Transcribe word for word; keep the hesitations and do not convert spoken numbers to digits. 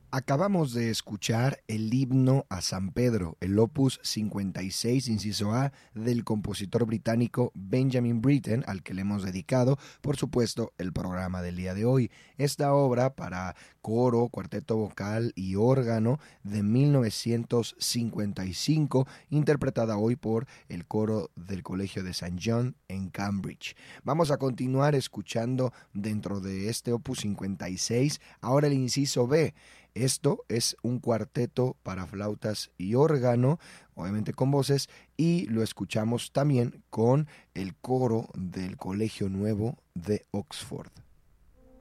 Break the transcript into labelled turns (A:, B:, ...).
A: Acabamos de escuchar el himno a San Pedro, el opus cincuenta y seis, inciso A, del compositor británico Benjamin Britten, al que le hemos dedicado, por supuesto, el programa del día de hoy. Esta obra para coro, cuarteto vocal y órgano de mil novecientos cincuenta y cinco, interpretada hoy por el coro del Colegio de Saint John en Cambridge. Vamos a continuar escuchando dentro de este opus cincuenta y seis, ahora el inciso B. Esto es un cuarteto para flautas y órgano, obviamente con voces, y lo escuchamos también con el coro del Colegio Nuevo de Oxford.